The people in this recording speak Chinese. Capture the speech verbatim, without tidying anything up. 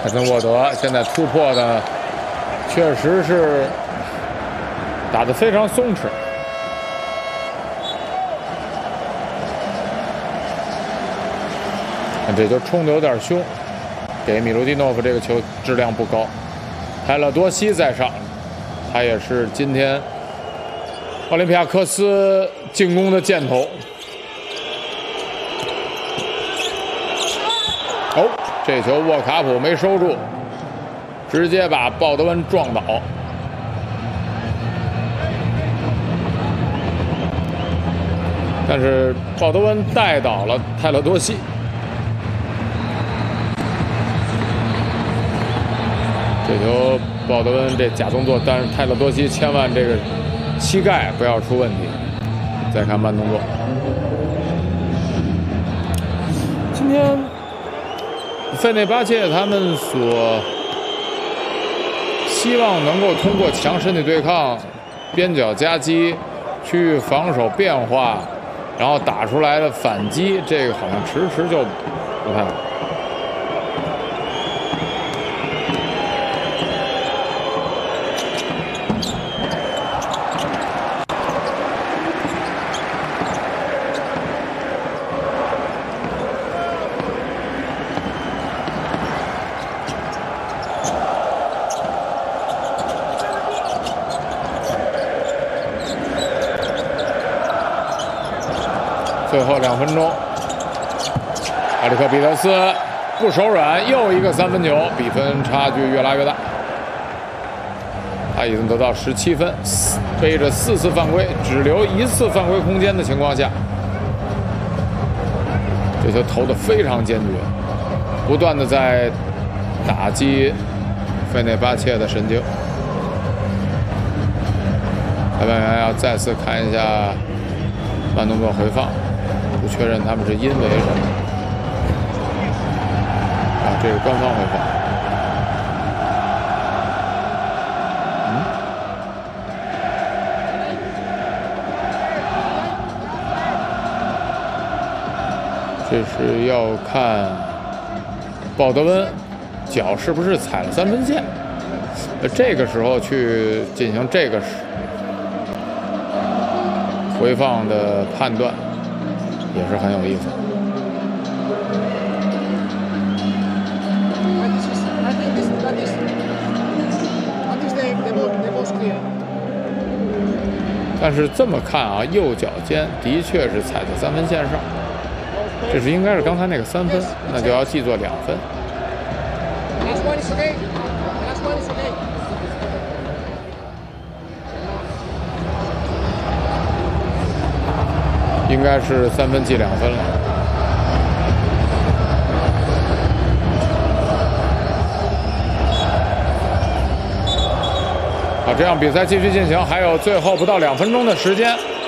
海森沃德现在突破的确实是打得非常松弛。这就冲得有点凶，给米卢蒂诺夫这个球质量不高。泰勒多西在上，他也是今天奥林匹亚科斯进攻的箭头。哦，这球沃卡普没收住，直接把鲍德温撞倒。但是鲍德温带倒了泰勒多西。这球鲍德温这假动作，但是泰勒多西千万这个膝盖不要出问题。再看慢动作，今天费内巴切他们所希望能够通过强身体对抗、边角夹击、区域防守变化，然后打出来的反击，这个好像迟迟就不太好。最后两分钟，埃里克彼得斯不手软，又一个三分球，比分差距越拉越大。他已经得到十七分，背着四次犯规，只留一次犯规空间的情况下，这球投得非常坚决，不断的在打击费内巴切的神经。裁判员要再次看一下慢动作回放。不确认他们是因为什么啊？这是官方回放。嗯，这是要看鲍德温脚是不是踩了三分线，呃，这个时候去进行这个回放的判断。也是很有意思。但是这么看啊，右脚尖的确是踩在三分线上，这是应该是刚才那个三分，那就要记作两分。应该是三分记两分了。好，这样比赛继续进行，还有最后不到两分钟的时间。